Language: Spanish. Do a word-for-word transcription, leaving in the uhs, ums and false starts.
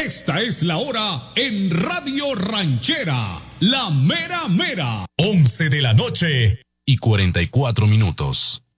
Esta es la hora en Radio Ranchera, la mera mera. once de la noche y cuarenta y cuatro minutos.